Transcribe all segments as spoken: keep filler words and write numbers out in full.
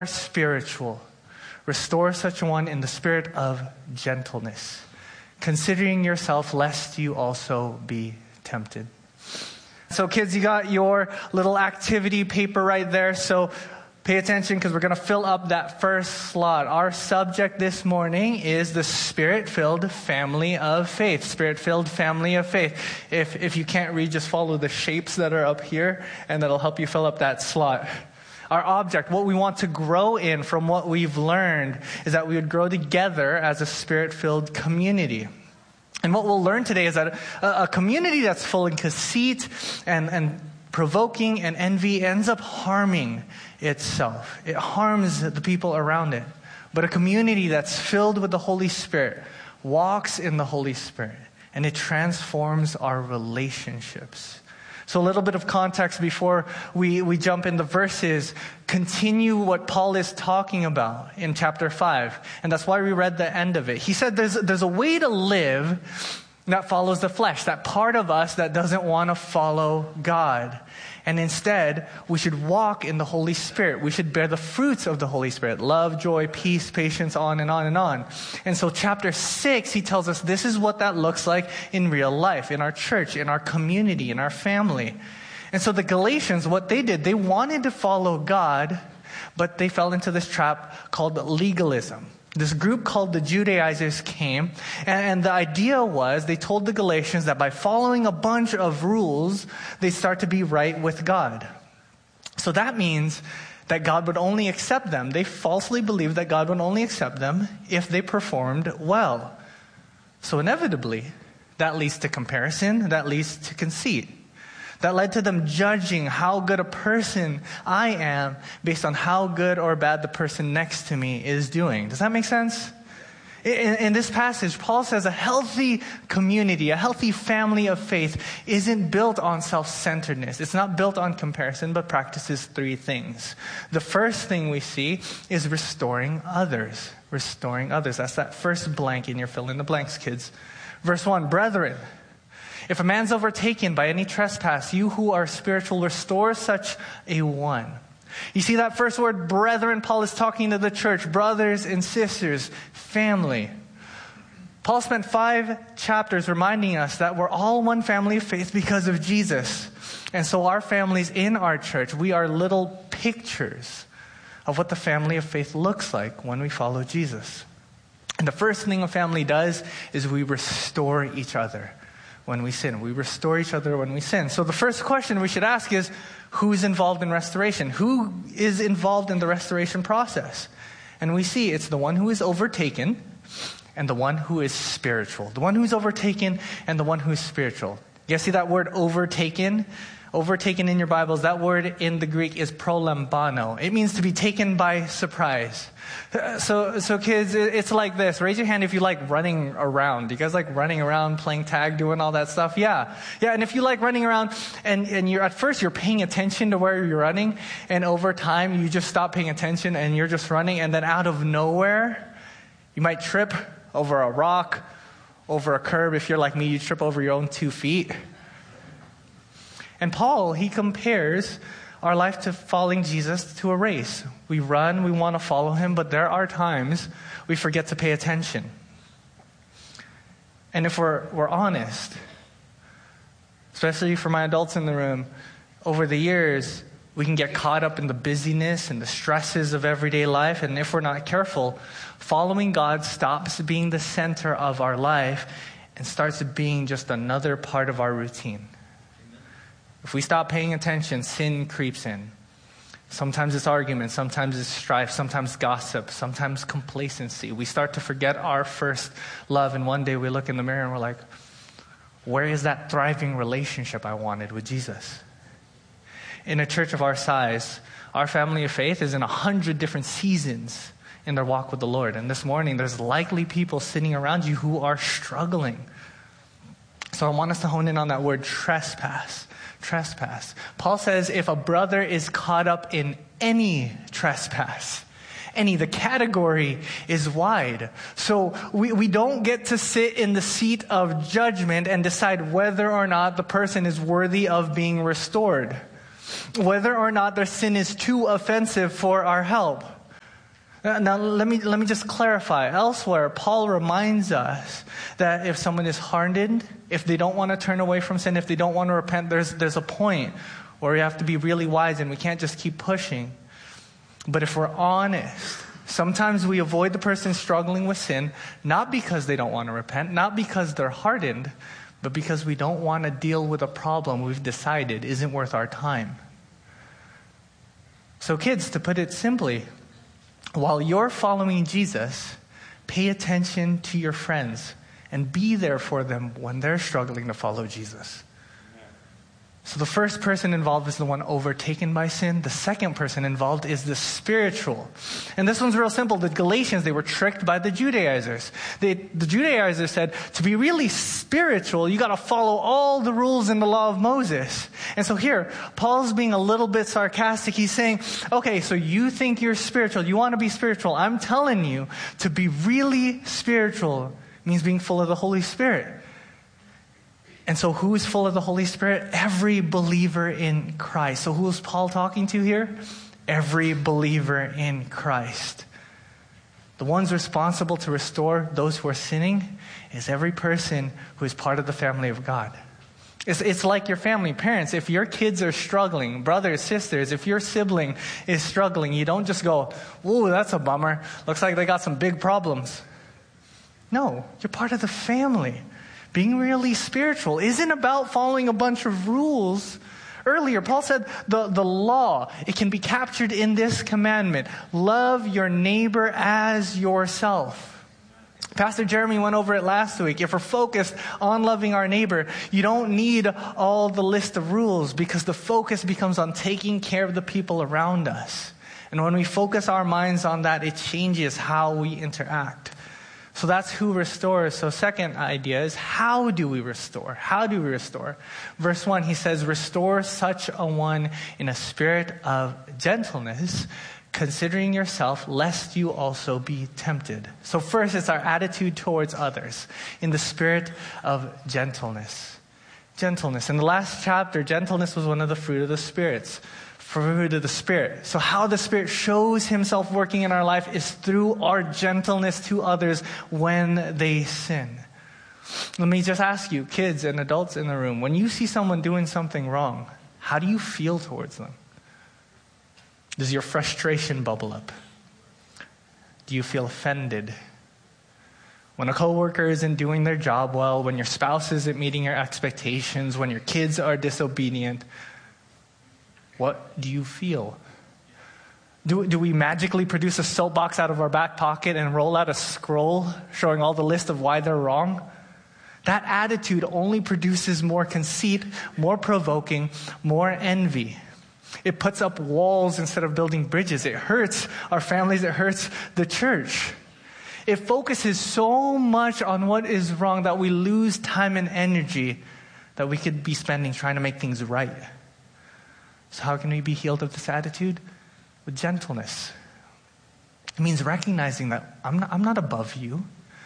spiritual, restore such a one in the spirit of gentleness, considering yourself, lest you also be tempted. So kids, you got your little activity paper right there. So pay attention, because we're going to fill up that first slot. Our subject this morning is the Spirit-filled family of faith. Spirit-filled family of faith. If if you can't read, just follow the shapes that are up here, and that'll help you fill up that slot. Our object, what we want to grow in from what we've learned, is that we would grow together as a Spirit-filled community. And what we'll learn today is that a, a community that's full of conceit and, and provoking and envy ends up harming itself. It harms the people around it. But a community that's filled with the Holy Spirit walks in the Holy Spirit, and it transforms our relationships. So a little bit of context before we, we jump into verses. Continue what Paul is talking about in chapter five. And that's why we read the end of it. He said there's, there's a way to live that follows the flesh, that part of us that doesn't want to follow God. And instead, we should walk in the Holy Spirit. We should bear the fruits of the Holy Spirit. Love, joy, peace, patience, on and on and on. And so chapter six, he tells us this is what that looks like in real life, in our church, in our community, in our family. And so the Galatians, what they did, they wanted to follow God, but they fell into this trap called legalism. This group called the Judaizers came, and the idea was they told the Galatians that by following a bunch of rules, they start to be right with God. So that means that God would only accept them. They falsely believed that God would only accept them if they performed well. So inevitably, that leads to comparison, that leads to conceit. That led to them judging how good a person I am based on how good or bad the person next to me is doing. Does that make sense? In, in this passage, Paul says a healthy community, a healthy family of faith isn't built on self-centeredness. It's not built on comparison, but practices three things. The first thing we see is restoring others. Restoring others. That's that first blank in your fill in the blanks, kids. Verse one, brethren, if a man's overtaken by any trespass, you who are spiritual, restore such a one. You see that first word, brethren, Paul is talking to the church, brothers and sisters, family. Paul spent five chapters reminding us that we're all one family of faith because of Jesus. And so our families in our church, we are little pictures of what the family of faith looks like when we follow Jesus. And the first thing a family does is we restore each other. When we sin, we restore each other when we sin. So the first question we should ask is, who's involved in restoration? Who is involved in the restoration process? And we see it's the one who is overtaken and the one who is spiritual. The one who's overtaken and the one who is spiritual. You guys see that word overtaken? Overtaken in your Bibles, that word in the Greek is prolambano. It means to be taken by surprise. So, so kids, it's like this. Raise your hand if you like running around. Do you guys like running around, playing tag, doing all that stuff? Yeah. Yeah, and if you like running around and, and you're at first you're paying attention to where you're running, and over time you just stop paying attention and you're just running, and then out of nowhere, you might trip over a rock, over a curb. If you're like me, you trip over your own two feet. And Paul, he compares our life to following Jesus to a race. We run, we want to follow him, but there are times we forget to pay attention. And if we're, we're honest, especially for my adults in the room, over the years, we can get caught up in the busyness and the stresses of everyday life. And if we're not careful, following God stops being the center of our life and starts being just another part of our routine. If we stop paying attention, sin creeps in. Sometimes it's argument, sometimes it's strife, sometimes gossip, sometimes complacency. We start to forget our first love, and one day we look in the mirror and we're like, where is that thriving relationship I wanted with Jesus? In a church of our size, our family of faith is in a hundred different seasons in their walk with the Lord. And this morning, there's likely people sitting around you who are struggling. So I want us to hone in on that word trespass. Trespass. Paul says if a brother is caught up in any trespass, any, the category is wide. So we, we don't get to sit in the seat of judgment and decide whether or not the person is worthy of being restored, whether or not their sin is too offensive for our help. Now, let me, let me just clarify. Elsewhere, Paul reminds us that if someone is hardened, if they don't want to turn away from sin, if they don't want to repent, there's, there's a point where we have to be really wise and we can't just keep pushing. But if we're honest, sometimes we avoid the person struggling with sin, not because they don't want to repent, not because they're hardened, but because we don't want to deal with a problem we've decided isn't worth our time. So kids, to put it simply, while you're following Jesus, pay attention to your friends and be there for them when they're struggling to follow Jesus. So the first person involved is the one overtaken by sin. The second person involved is the spiritual. And this one's real simple. The Galatians, they were tricked by the Judaizers. They, the Judaizers said, to be really spiritual, you got to follow all the rules in the law of Moses. And so here, Paul's being a little bit sarcastic. He's saying, okay, so you think you're spiritual. You want to be spiritual. I'm telling you, to be really spiritual means being full of the Holy Spirit. And so who is full of the Holy Spirit? Every believer in Christ. So who is Paul talking to here? Every believer in Christ. The ones responsible to restore those who are sinning is every person who is part of the family of God. It's, it's like your family, parents. If your kids are struggling, brothers, sisters, if your sibling is struggling, you don't just go, "Ooh, that's a bummer. Looks like they got some big problems." No, you're part of the family. Being really spiritual isn't about following a bunch of rules. Earlier, Paul said the, the law, it can be captured in this commandment. Love your neighbor as yourself. Pastor Jeremy went over it last week. If we're focused on loving our neighbor, you don't need all the list of rules because the focus becomes on taking care of the people around us. And when we focus our minds on that, it changes how we interact. So that's who restores. So second idea is, how do we restore? How do we restore? Verse one, he says, restore such a one in a spirit of gentleness, considering yourself, lest you also be tempted. So first, it's our attitude towards others in the spirit of gentleness. Gentleness. In the last chapter, gentleness was one of the fruit of the spirits. Fruit of the Spirit. So how the Spirit shows himself working in our life is through our gentleness to others when they sin. Let me just ask you, kids and adults in the room, when you see someone doing something wrong, how do you feel towards them? Does your frustration bubble up? Do you feel offended? When a coworker isn't doing their job well, when your spouse isn't meeting your expectations, when your kids are disobedient, what do you feel? Do, do we magically produce a soapbox out of our back pocket and roll out a scroll showing all the list of why they're wrong? That attitude only produces more conceit, more provoking, more envy. It puts up walls instead of building bridges. It hurts our families. It hurts the church. It focuses so much on what is wrong that we lose time and energy that we could be spending trying to make things right. So how can we be healed of this attitude? With gentleness. It means recognizing that I'm not, I'm not above you.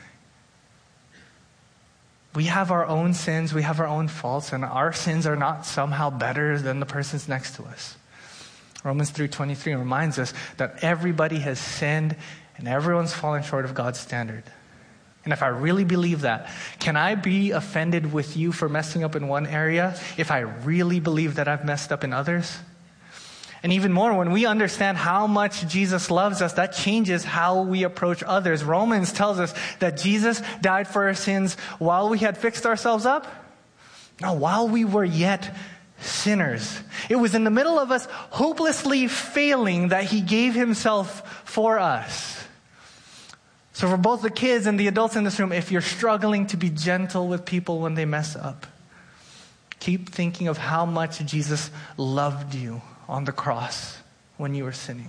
We have our own sins, we have our own faults, and our sins are not somehow better than the person's next to us. Romans three twenty-three reminds us that everybody has sinned and everyone's fallen short of God's standard. And if I really believe that, can I be offended with you for messing up in one area if I really believe that I've messed up in others? And even more, when we understand how much Jesus loves us, that changes how we approach others. Romans tells us that Jesus died for our sins while we had fixed ourselves up. No, while we were yet sinners. It was in the middle of us hopelessly failing that he gave himself for us. So for both the kids and the adults in this room, if you're struggling to be gentle with people when they mess up, keep thinking of how much Jesus loved you on the cross when you were sinning.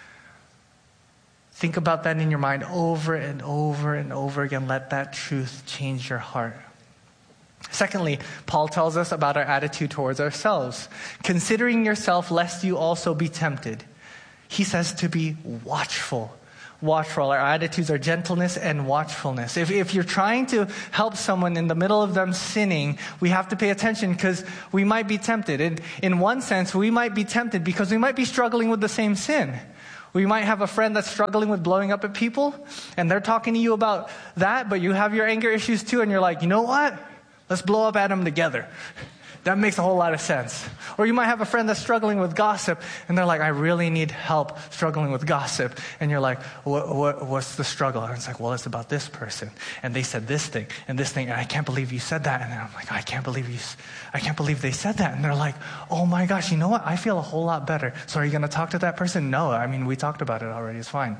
Think about that in your mind over and over and over again. Let that truth change your heart. Secondly, Paul tells us about our attitude towards ourselves. Considering yourself, lest you also be tempted. He says to be watchful. Watchful. Our attitudes are gentleness and watchfulness. If, if you're trying to help someone in the middle of them sinning, we have to pay attention because we might be tempted. In, in one sense, we might be tempted because we might be struggling with the same sin. We might have a friend that's struggling with blowing up at people, and they're talking to you about that, but you have your anger issues too, and you're like, you know what? Let's blow up at them together. That makes a whole lot of sense. Or you might have a friend that's struggling with gossip, and they're like, I really need help struggling with gossip. And you're like, what, what, what's the struggle? And it's like, well, it's about this person. And they said this thing, and this thing, and I can't believe you said that. And then I'm like, I can't believe you, I can't believe they said that. And they're like, oh my gosh, you know what? I feel a whole lot better. So are you going to talk to that person? No, I mean, we talked about it already. It's fine.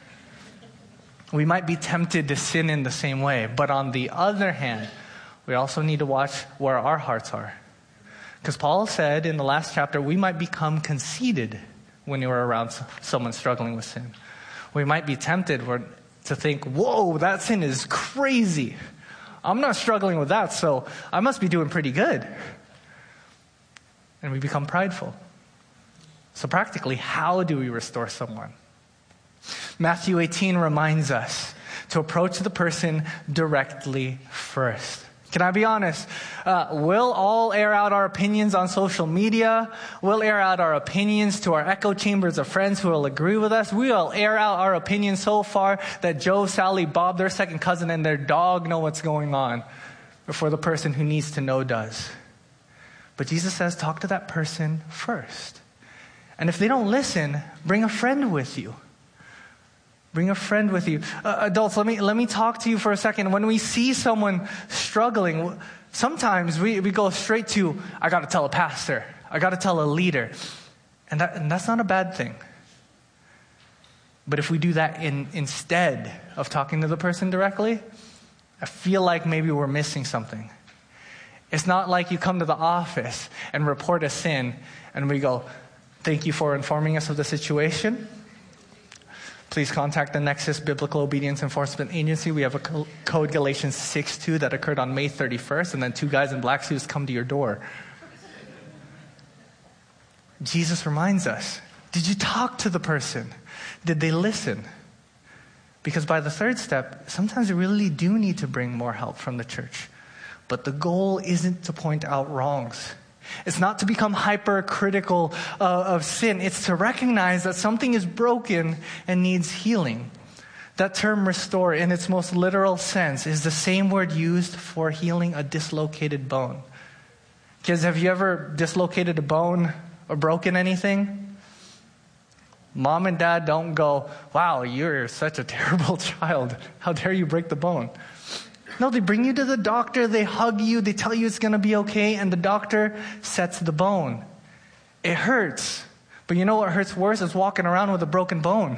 We might be tempted to sin in the same way. But on the other hand, we also need to watch where our hearts are. Because Paul said in the last chapter, we might become conceited when you're around someone struggling with sin. We might be tempted to think, whoa, that sin is crazy. I'm not struggling with that, so I must be doing pretty good. And we become prideful. So practically, how do we restore someone? Matthew eighteen reminds us to approach the person directly first. Can I be honest? Uh, we'll all air out our opinions on social media. We'll air out our opinions to our echo chambers of friends who will agree with us. We'll air out our opinions so far that Joe, Sally, Bob, their second cousin, and their dog know what's going on before the person who needs to know does. But Jesus says, talk to that person first. And if they don't listen, bring a friend with you. Bring a friend with you. Uh, adults, let me let me talk to you for a second. When we see someone struggling, sometimes we, we go straight to, I got to tell a pastor. I got to tell a leader. And, that, and that's not a bad thing. But if we do that in, instead of talking to the person directly, I feel like maybe we're missing something. It's not like you come to the office and report a sin and we go, thank you for informing us of the situation. Please contact the Nexus Biblical Obedience Enforcement Agency. We have a co- code Galatians six two that occurred on May thirty-first, and then two guys in black suits come to your door. Jesus reminds us, did you talk to the person? Did they listen? Because by the third step, sometimes we really do need to bring more help from the church. But the goal isn't to point out wrongs. It's not to become hypercritical uh, of sin. It's to recognize that something is broken and needs healing. That term restore, in its most literal sense, is the same word used for healing a dislocated bone. Kids, have you ever dislocated a bone or broken anything? Mom and dad don't go, wow, you're such a terrible child. How dare you break the bone? No, they bring you to the doctor, they hug you, they tell you it's going to be okay, and the doctor sets the bone. It hurts. But you know what hurts worse is walking around with a broken bone.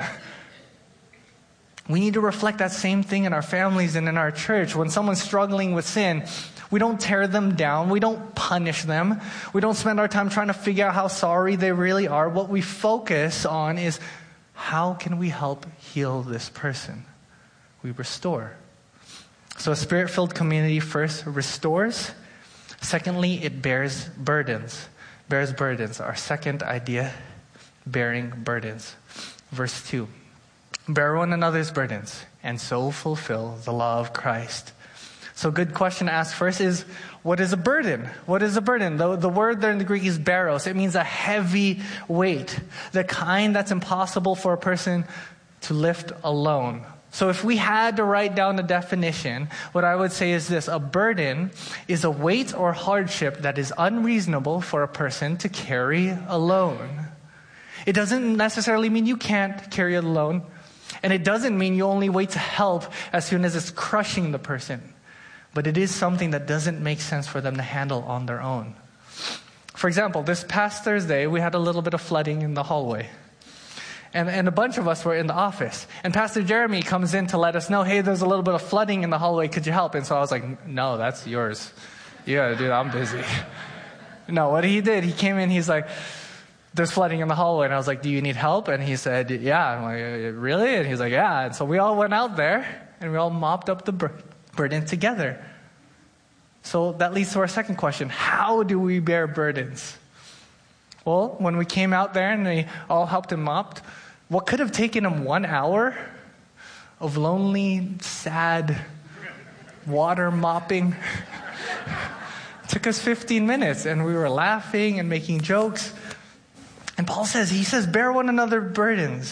We need to reflect that same thing in our families and in our church. When someone's struggling with sin, we don't tear them down. We don't punish them. We don't spend our time trying to figure out how sorry they really are. What we focus on is, how can we help heal this person? We restore. So a spirit-filled community first restores. Secondly, it bears burdens. Bears burdens. Our second idea, bearing burdens. Verse two. Bear one another's burdens, and so fulfill the law of Christ. So a good question to ask first is, what is a burden? What is a burden? The, the word there in the Greek is baros. It means a heavy weight. The kind that's impossible for a person to lift alone. So if we had to write down a definition, what I would say is this: a burden is a weight or hardship that is unreasonable for a person to carry alone. It doesn't necessarily mean you can't carry it alone, and it doesn't mean you only wait to help as soon as it's crushing the person. But it is something that doesn't make sense for them to handle on their own. For example, this past Thursday, we had a little bit of flooding in the hallway. And, and a bunch of us were in the office. And Pastor Jeremy comes in to let us know, hey, there's a little bit of flooding in the hallway. Could you help? And so I was like, no, that's yours. You gotta do that. I'm busy. No, what he did, he came in, he's like, there's flooding in the hallway. And I was like, do you need help? And he said, yeah. I'm like, really? And he's like, yeah. And so we all went out there, and we all mopped up the bur- burden together. So that leads to our second question. How do we bear burdens? Well, when we came out there and we all helped him mop, what could have taken him one hour of lonely, sad water mopping took us fifteen minutes, and we were laughing and making jokes. And Paul says, he says, bear one another burdens.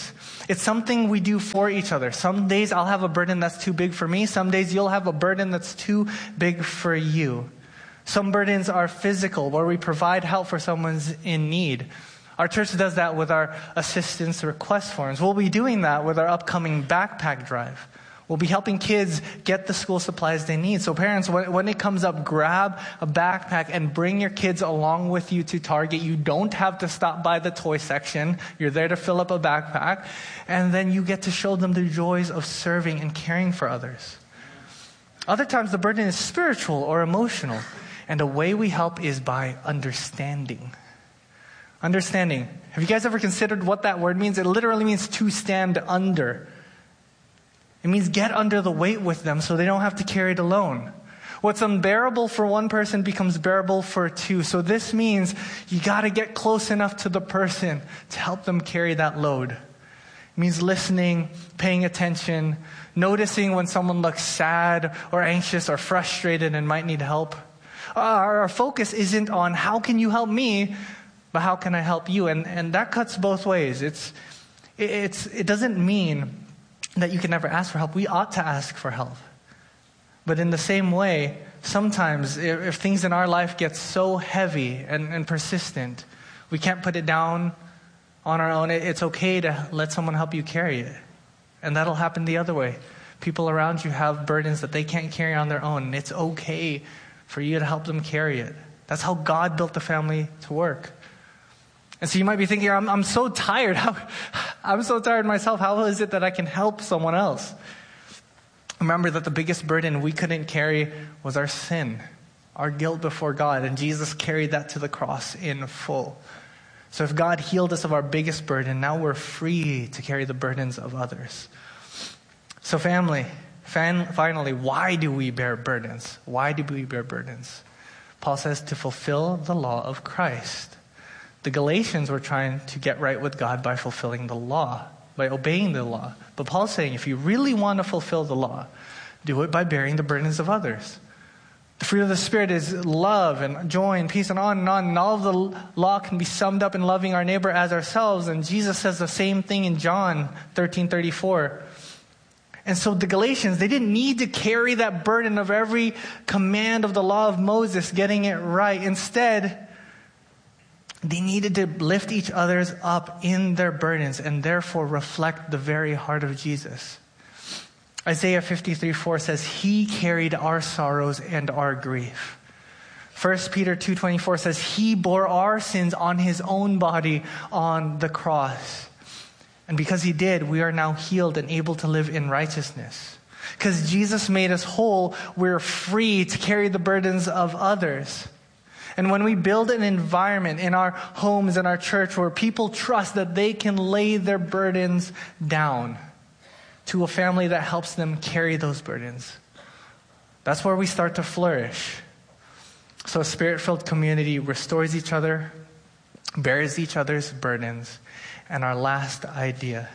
It's something we do for each other. Some days I'll have a burden that's too big for me. Some days you'll have a burden that's too big for you. Some burdens are physical, where we provide help for someone's in need. Our church does that with our assistance request forms. We'll be doing that with our upcoming backpack drive. We'll be helping kids get the school supplies they need. So parents, when, when it comes up, grab a backpack and bring your kids along with you to Target. You don't have to stop by the toy section. You're there to fill up a backpack. And then you get to show them the joys of serving and caring for others. Other times the burden is spiritual or emotional. And the way we help is by understanding. Understanding. Have you guys ever considered what that word means? It literally means to stand under. It means get under the weight with them so they don't have to carry it alone. What's unbearable for one person becomes bearable for two. So this means you got to get close enough to the person to help them carry that load. It means listening, paying attention, noticing when someone looks sad or anxious or frustrated and might need help. Our, our focus isn't on how can you help me, but how can I help you? And and that cuts both ways. It's it's it doesn't mean that you can never ask for help. We ought to ask for help. But in the same way, sometimes if, if things in our life get so heavy and, and persistent, we can't put it down on our own. It, it's okay to let someone help you carry it. And that'll happen the other way. People around you have burdens that they can't carry on their own. And it's okay for you to help them carry it. That's how God built the family to work. And so you might be thinking, I'm, I'm so tired. How, I'm so tired myself. How is it that I can help someone else? Remember that the biggest burden we couldn't carry was our sin, our guilt before God. And Jesus carried that to the cross in full. So if God healed us of our biggest burden, now we're free to carry the burdens of others. So family, fan, finally, why do we bear burdens? Why do we bear burdens? Paul says to fulfill the law of Christ. The Galatians were trying to get right with God by fulfilling the law, by obeying the law. But Paul's saying, if you really want to fulfill the law, do it by bearing the burdens of others. The fruit of the Spirit is love and joy and peace and on and on. And all of the law can be summed up in loving our neighbor as ourselves. And Jesus says the same thing in John thirteen thirty-four. And so the Galatians, they didn't need to carry that burden of every command of the law of Moses, getting it right. Instead, they needed to lift each other's up in their burdens and therefore reflect the very heart of Jesus. Isaiah fifty-three four says, He carried our sorrows and our grief. First Peter two twenty-four says, He bore our sins on His own body on the cross. And because He did, we are now healed and able to live in righteousness. Because Jesus made us whole, we're free to carry the burdens of others. And when we build an environment in our homes and our church where people trust that they can lay their burdens down to a family that helps them carry those burdens, that's where we start to flourish. So a spirit-filled community restores each other, bears each other's burdens, and our last idea,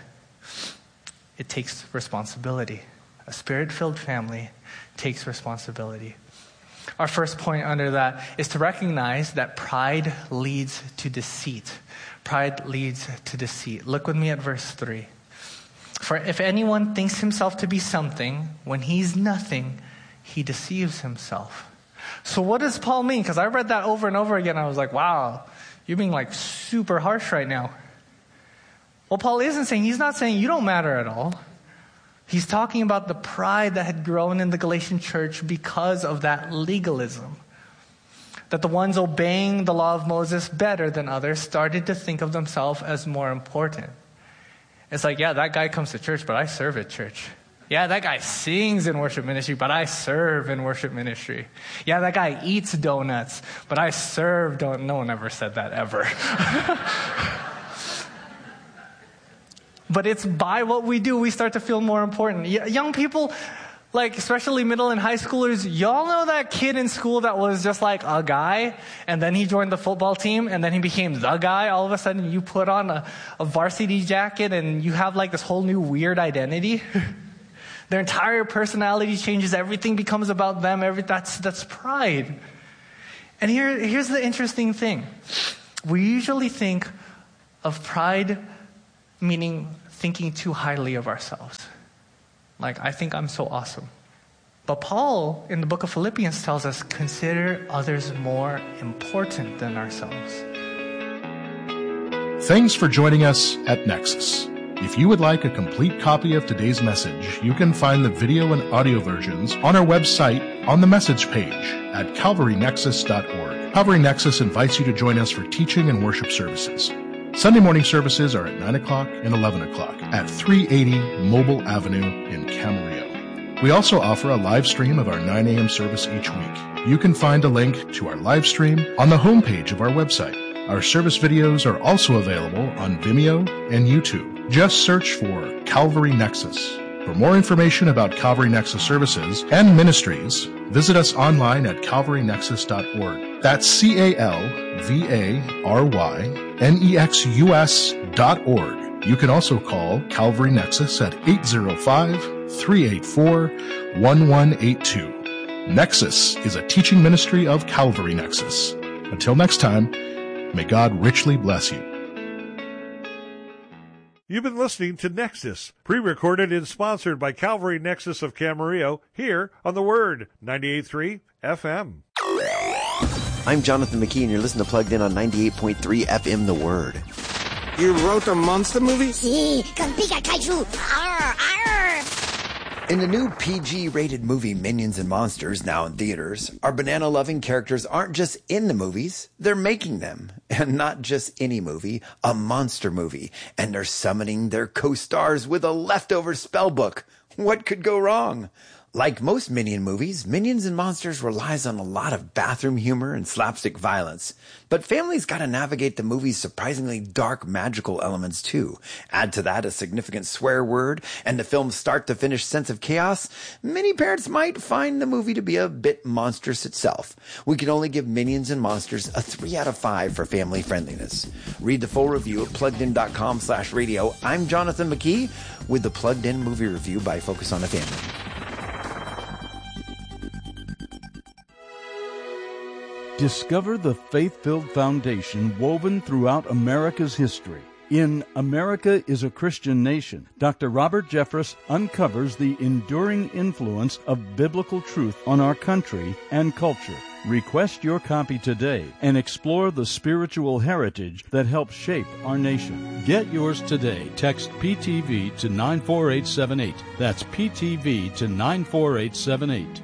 it takes responsibility. A spirit-filled family takes responsibility. Our first point under that is to recognize that pride leads to deceit. Pride leads to deceit. Look with me at verse three. For if anyone thinks himself to be something, when he's nothing, he deceives himself. So what does Paul mean? Because I read that over and over again. I was like, wow, you're being like super harsh right now. Well, Paul isn't saying, he's not saying you don't matter at all. He's talking about the pride that had grown in the Galatian church because of that legalism. That the ones obeying the law of Moses better than others started to think of themselves as more important. It's like, yeah, that guy comes to church, but I serve at church. Yeah, that guy sings in worship ministry, but I serve in worship ministry. Yeah, that guy eats donuts, but I serve donuts. No one ever said that ever. But it's by what we do, we start to feel more important. Young people, like especially middle and high schoolers, y'all know that kid in school that was just like a guy, and then he joined the football team, and then he became the guy. All of a sudden, you put on a, a varsity jacket, and you have like this whole new weird identity. Their entire personality changes. Everything becomes about them. Every, that's, that's pride. And here, here's the interesting thing. We usually think of pride meaning thinking too highly of ourselves. Like, I think I'm so awesome. But Paul, in the book of Philippians, tells us, consider others more important than ourselves. Thanks for joining us at Nexus. If you would like a complete copy of today's message, you can find the video and audio versions on our website on the message page at calvary nexus dot org. Calvary Nexus invites you to join us for teaching and worship services. Sunday morning services are at nine o'clock and eleven o'clock at three eighty Mobile Avenue in Camarillo. We also offer a live stream of our nine a.m. service each week. You can find a link to our live stream on the homepage of our website. Our service videos are also available on Vimeo and YouTube. Just search for Calvary Nexus. For more information about Calvary Nexus services and ministries, visit us online at calvary nexus dot org. That's C A L V A R Y N E X U S dot org. You can also call Calvary Nexus at eight zero five, three eight four, one one eight two. Nexus is a teaching ministry of Calvary Nexus. Until next time, may God richly bless you. You've been listening to Nexus, pre-recorded and sponsored by Calvary Nexus of Camarillo, here on The Word, ninety-eight point three F M. I'm Jonathan McKee, and you're listening to Plugged In on ninety-eight point three F M The Word. You wrote a monster movie? Si, con Pika Kaiju. Arr, arr. In the new P G-rated movie Minions and Monsters, now in theaters, our banana-loving characters aren't just in the movies, they're making them. And not just any movie, a monster movie. And they're summoning their co-stars with a leftover spellbook. What could go wrong? Like most Minion movies, Minions and Monsters relies on a lot of bathroom humor and slapstick violence. But families gotta navigate the movie's surprisingly dark magical elements too. Add to that a significant swear word and the film's start-to-finish sense of chaos, many parents might find the movie to be a bit monstrous itself. We can only give Minions and Monsters a three out of five for family friendliness. Read the full review at pluggedin.com slash radio. I'm Jonathan McKee with the Plugged In Movie Review by Focus on the Family. Discover the faith-filled foundation woven throughout America's history. In America is a Christian Nation, Doctor Robert Jeffress uncovers the enduring influence of biblical truth on our country and culture. Request your copy today and explore the spiritual heritage that helps shape our nation. Get yours today. Text P T V to nine four eight seven eight. That's P T V to nine four eight seven eight.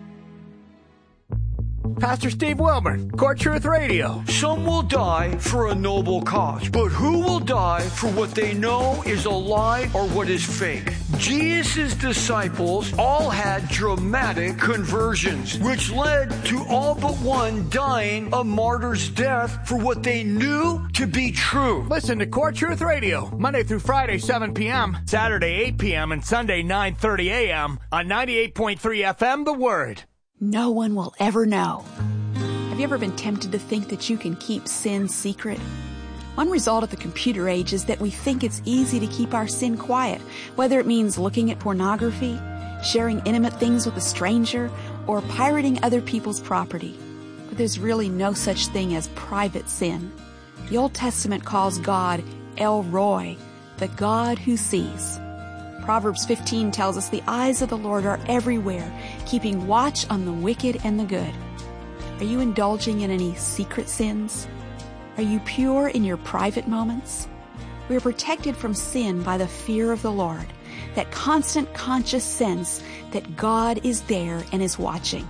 Pastor Steve Wilburn, Core Truth Radio. Some will die for a noble cause, but who will die for what they know is a lie or what is fake? Jesus' disciples all had dramatic conversions, which led to all but one dying a martyr's death for what they knew to be true. Listen to Core Truth Radio, Monday through Friday, seven p.m., Saturday, eight p.m., and Sunday, nine thirty a.m. on ninety-eight point three F M The Word. No one will ever know. Have you ever been tempted to think that you can keep sin secret? One result of the computer age is that we think it's easy to keep our sin quiet, whether it means looking at pornography, sharing intimate things with a stranger, or pirating other people's property. But there's really no such thing as private sin. The Old Testament calls God El Roi, the God who sees. Proverbs fifteen tells us the eyes of the Lord are everywhere, keeping watch on the wicked and the good. Are you indulging in any secret sins? Are you pure in your private moments? We are protected from sin by the fear of the Lord, that constant conscious sense that God is there and is watching.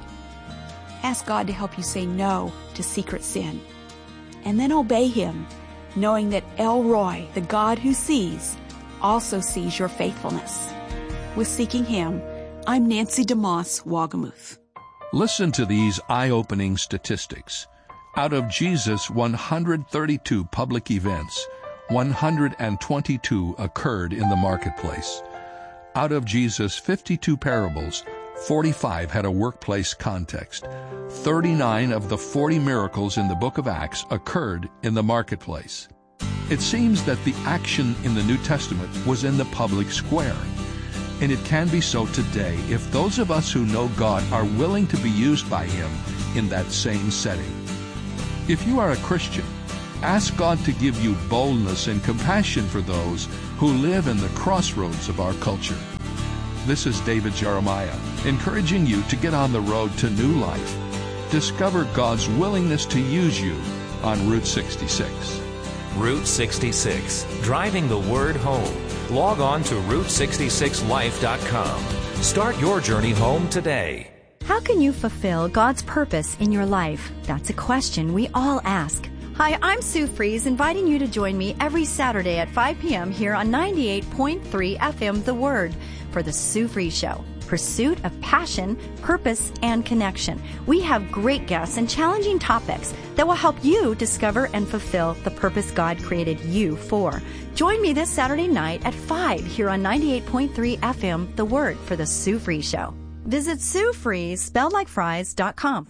Ask God to help you say no to secret sin. And then obey Him, knowing that El Roi, the God who sees, also sees your faithfulness. With Seeking Him, I'm Nancy DeMoss, Wagamuth. Listen to these eye-opening statistics. Out of Jesus' one hundred thirty-two public events, one hundred twenty-two occurred in the marketplace. Out of Jesus' fifty-two parables, forty-five had a workplace context. thirty-nine of the forty miracles in the book of Acts occurred in the marketplace. It seems that the action in the New Testament was in the public square. And it can be so today if those of us who know God are willing to be used by Him in that same setting. If you are a Christian, Ask God to give you boldness and compassion for those who live in the crossroads of our culture. This is David Jeremiah, encouraging you to get on the road to new life. Discover God's willingness to use you on Route sixty-six. Route sixty-six, driving the word home. Log on to route sixty-six life dot com. Start your journey home today. How can you fulfill God's purpose in your life? That's a question we all ask. Hi, I'm Sue Fries, inviting you to join me every Saturday at five p.m. here on ninety-eight point three F M The Word for The Sue Fries Show. Pursuit of passion, purpose, and connection. We have great guests and challenging topics that will help you discover and fulfill the purpose God created you for. Join me this Saturday night at five here on ninety-eight point three F M The Word for The Sue Fries Show. Visit Sue Fries, spelled like fries, dot com.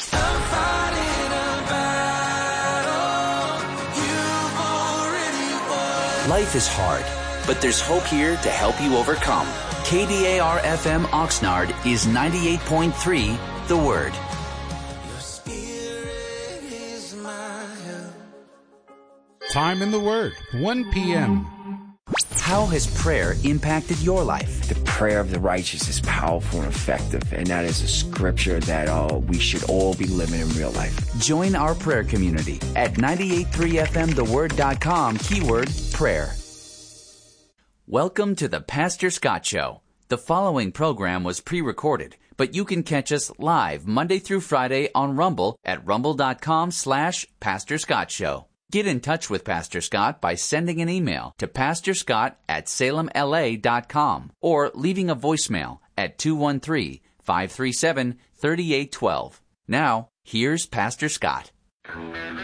Life is hard, but there's hope here to help you overcome. K D A R F M Oxnard is ninety-eight point three, The Word. Time in the Word, one p.m. How has prayer impacted your life? The prayer of the righteous is powerful and effective, and that is a scripture that uh, we should all be living in real life. Join our prayer community at ninety-eight point three F M the word dot com, keyword prayer. Welcome to the Pastor Scott Show. The following program was pre-recorded, but you can catch us live Monday through Friday on Rumble at rumble dot com slash Pastor Scott Show. Get in touch with Pastor Scott by sending an email to pastorscott at salem l a dot com or leaving a voicemail at two one three, five three seven, three eight one two. Now, here's Pastor Scott.